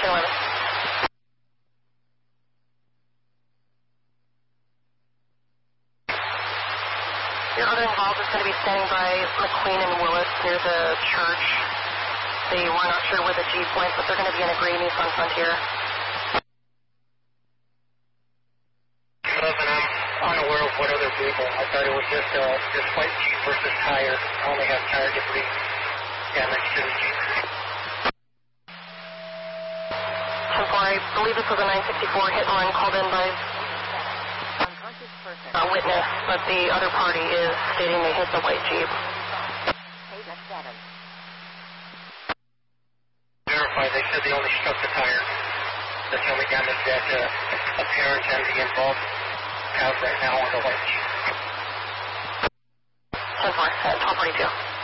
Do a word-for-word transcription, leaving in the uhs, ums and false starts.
ten eleven. Your other involved is going to be standing by McQueen and Willis near the church. They were not sure where the Jeep went, but they're going to be in a gray Nissan Frontier. eleven, I'm unaware of what other vehicle. I thought it was just uh, just white Jeep versus tire. I only have tire debris damage to the Jeep. ten four, I believe this was a nine sixty-four hit and run called in by a witness, but the other party is stating they hit the white Jeep. Verify, they said they only struck the tire. That's the only damage that uh, apparent and the involved have right now on the white Jeep. ten four, uh, twelve forty-two.